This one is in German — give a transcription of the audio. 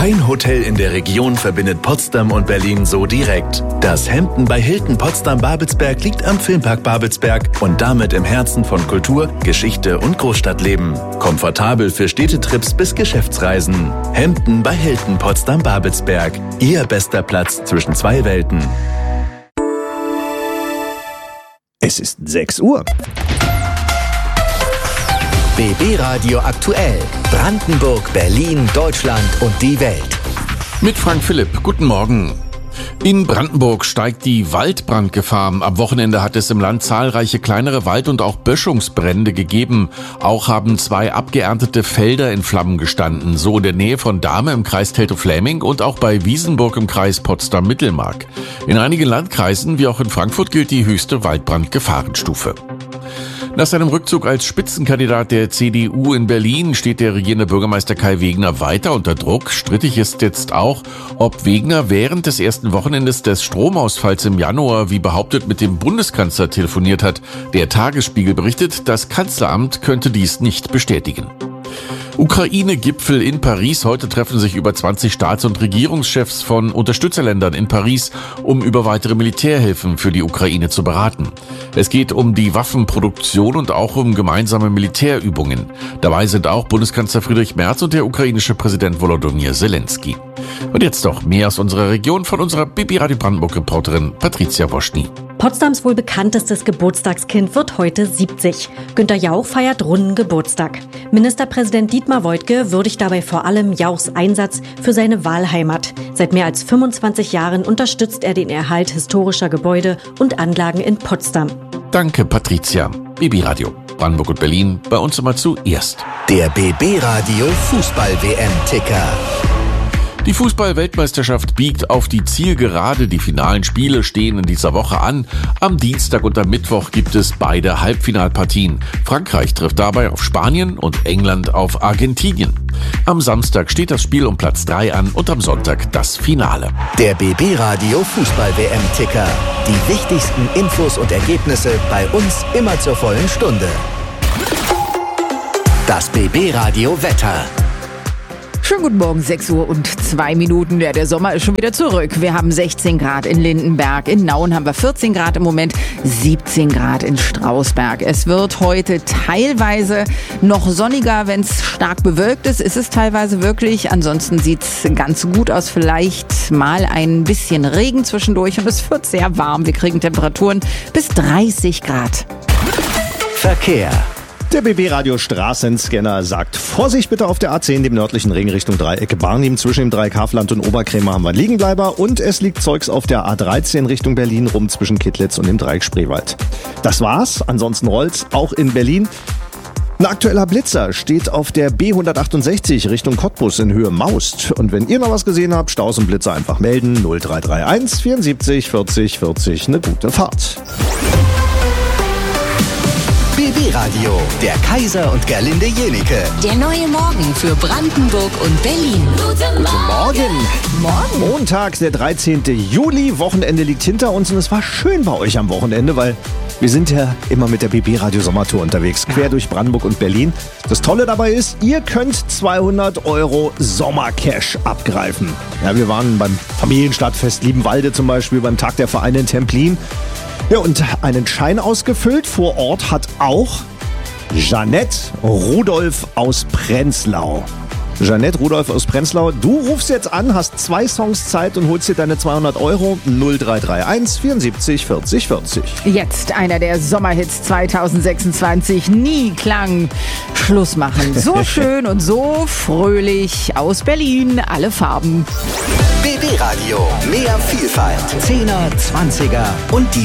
Kein Hotel in der Region verbindet Potsdam und Berlin so direkt. Das Hampton bei Hilton Potsdam-Babelsberg liegt am Filmpark Babelsberg und damit im Herzen von Kultur, Geschichte und Großstadtleben. Komfortabel für Städtetrips bis Geschäftsreisen. Hampton bei Hilton Potsdam-Babelsberg. Ihr bester Platz zwischen zwei Welten. Es ist 6 Uhr. BB Radio aktuell. Brandenburg, Berlin, Deutschland und die Welt. Mit Frank Philipp. Guten Morgen. In Brandenburg steigt die Waldbrandgefahr. Am Wochenende hat es im Land zahlreiche kleinere Wald- und auch Böschungsbrände gegeben. Auch haben 2 abgeerntete Felder in Flammen gestanden. So in der Nähe von Dahme im Kreis Teltow-Fläming und auch bei Wiesenburg im Kreis Potsdam-Mittelmark. In einigen Landkreisen, wie auch in Frankfurt, gilt die höchste Waldbrandgefahrenstufe. Nach seinem Rückzug als Spitzenkandidat der CDU in Berlin steht der regierende Bürgermeister Kai Wegner weiter unter Druck. Strittig ist jetzt auch, ob Wegner während des ersten Wochenendes des Stromausfalls im Januar, wie behauptet, mit dem Bundeskanzler telefoniert hat. Der Tagesspiegel berichtet, das Kanzleramt könnte dies nicht bestätigen. Ukraine-Gipfel in Paris. Heute treffen sich über 20 Staats- und Regierungschefs von Unterstützerländern in Paris, um über weitere Militärhilfen für die Ukraine zu beraten. Es geht um die Waffenproduktion und auch um gemeinsame Militärübungen. Dabei sind auch Bundeskanzler Friedrich Merz und der ukrainische Präsident Volodymyr Zelensky. Und jetzt noch mehr aus unserer Region von unserer BB Radio Brandenburg-Reporterin Patricia Woschny. Potsdams wohl bekanntestes Geburtstagskind wird heute 70. Günter Jauch feiert runden Geburtstag. Ministerpräsident Dietmar Woidke würdigt dabei vor allem Jauchs Einsatz für seine Wahlheimat. Seit mehr als 25 Jahren unterstützt er den Erhalt historischer Gebäude und Anlagen in Potsdam. Danke, Patricia. BB Radio Brandenburg und Berlin, bei uns immer zuerst. Der BB Radio Fußball-WM-Ticker. Die Fußball-Weltmeisterschaft biegt auf die Zielgerade. Die finalen Spiele stehen in dieser Woche an. Am Dienstag und am Mittwoch gibt es beide Halbfinalpartien. Frankreich trifft dabei auf Spanien und England auf Argentinien. Am Samstag steht das Spiel um Platz 3 an und am Sonntag das Finale. Der BB Radio Fußball-WM-Ticker. Die wichtigsten Infos und Ergebnisse bei uns immer zur vollen Stunde. Das BB Radio Wetter. Schönen guten Morgen, 6 Uhr und 2 Minuten. Ja, der Sommer ist schon wieder zurück. Wir haben 16 Grad in Lindenberg. In Nauen haben wir 14 Grad im Moment, 17 Grad in Strausberg. Es wird heute teilweise noch sonniger, wenn es stark bewölkt ist. Ist es teilweise wirklich. Ansonsten sieht es ganz gut aus. Vielleicht mal ein bisschen Regen zwischendurch und es wird sehr warm. Wir kriegen Temperaturen bis 30 Grad. Verkehr. Der BB-Radio Straßenscanner sagt, Vorsicht bitte auf der A10, dem nördlichen Ring Richtung Dreieck Barnim. Zwischen dem Dreieck Hafland und Oberkrämer haben wir einen Liegenbleiber und es liegt Zeugs auf der A13 Richtung Berlin rum zwischen Kittlitz und dem Dreieck Spreewald. Das war's, ansonsten rollt's auch in Berlin. Ein aktueller Blitzer steht auf der B168 Richtung Cottbus in Höhe Maust. Und wenn ihr noch was gesehen habt, Staus und Blitzer einfach melden. 0331 74 40 40. Eine gute Fahrt. BB Radio, der Kaiser und Gerlinde Jenike. Der neue Morgen für Brandenburg und Berlin. Guten Morgen. Montag, der 13. Juli. Wochenende liegt hinter uns und es war schön bei euch am Wochenende, weil wir sind ja immer mit der BB Radio Sommertour unterwegs, quer durch Brandenburg und Berlin. Das Tolle dabei ist, ihr könnt 200 € Sommercash abgreifen. Ja, wir waren beim Familienstadtfest Liebenwalde zum Beispiel, beim Tag der Vereine in Templin. Ja, und einen Schein ausgefüllt vor Ort hat auch Jeanette Rudolph aus Prenzlau. Jeanette Rudolph aus Prenzlau, du rufst jetzt an, hast 2 Songs Zeit und holst dir deine 200 €. 0331 74 40 40. Jetzt einer der Sommerhits 2026. Nie klang Schluss machen. So schön und so fröhlich aus Berlin. Alle Farben. BB Radio. Mehr Vielfalt. 10er, 20er und die